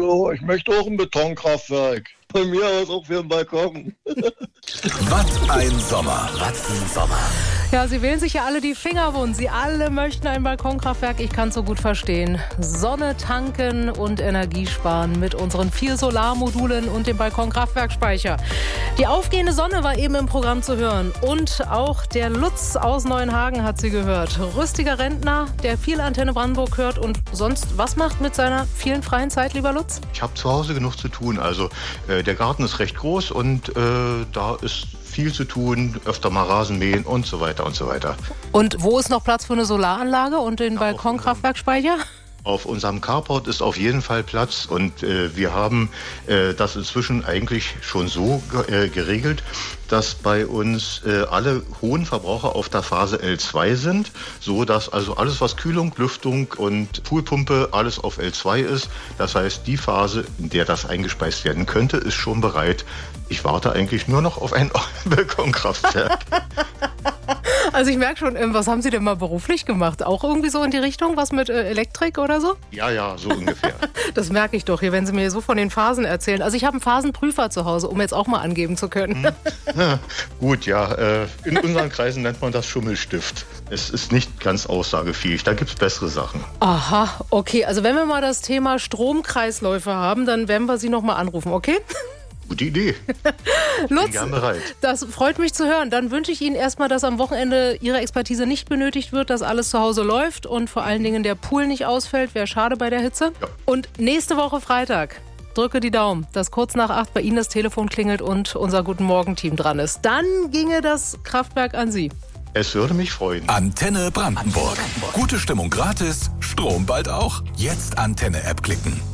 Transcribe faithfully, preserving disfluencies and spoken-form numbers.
Hallo, ich möchte auch ein Betonkraftwerk. Bei mir aus auch für den Balkon. Was ein Sommer, was ein Sommer. Ja, Sie wählen sich ja alle die Finger wund. Sie alle möchten ein Balkonkraftwerk. Ich kann es so gut verstehen. Sonne tanken und Energie sparen mit unseren vier Solarmodulen und dem Balkonkraftwerkspeicher. Die aufgehende Sonne war eben im Programm zu hören. Und auch der Lutz aus Neuenhagen hat sie gehört. Rüstiger Rentner, der viel Antenne Brandenburg hört und sonst was macht mit seiner vielen freien Zeit, lieber Lutz? Ich habe zu Hause genug zu tun. Also äh, der Garten ist recht groß und äh, da ist viel zu tun, öfter mal Rasen mähen und so weiter und so weiter. Und wo ist noch Platz für eine Solaranlage und den Balkonkraftwerkspeicher? Auf unserem Carport ist auf jeden Fall Platz und äh, wir haben äh, das inzwischen eigentlich schon so ge- äh, geregelt, dass bei uns äh, alle hohen Verbraucher auf der Phase L zwei sind, so dass also alles, was Kühlung, Lüftung und Poolpumpe, alles auf L zwei ist. Das heißt, die Phase, in der das eingespeist werden könnte, ist schon bereit. Ich warte eigentlich nur noch auf ein Balkonkraftwerk. Also ich merke schon, was haben Sie denn mal beruflich gemacht? Auch irgendwie so in die Richtung, was mit äh, Elektrik oder so? Ja, ja, so ungefähr. Das merke ich doch hier, wenn Sie mir so von den Phasen erzählen. Also ich habe einen Phasenprüfer zu Hause, um jetzt auch mal angeben zu können. Hm. Gut, ja, äh, in unseren Kreisen nennt man das Schummelstift. Es ist nicht ganz aussagefähig, da gibt es bessere Sachen. Aha, okay. Also wenn wir mal das Thema Stromkreisläufe haben, dann werden wir Sie noch mal anrufen, okay? Gute Idee. Lutz, bin gern bereit. Das freut mich zu hören. Dann wünsche ich Ihnen erstmal, dass am Wochenende Ihre Expertise nicht benötigt wird, dass alles zu Hause läuft und vor allen Dingen der Pool nicht ausfällt. Wäre schade bei der Hitze. Ja. Und nächste Woche Freitag, drücke die Daumen, dass kurz nach acht bei Ihnen das Telefon klingelt und unser Guten Morgen-Team dran ist. Dann ginge das Kraftwerk an Sie. Es würde mich freuen. Antenne Brandenburg. Gute Stimmung gratis, Strom bald auch. Jetzt Antenne-App klicken.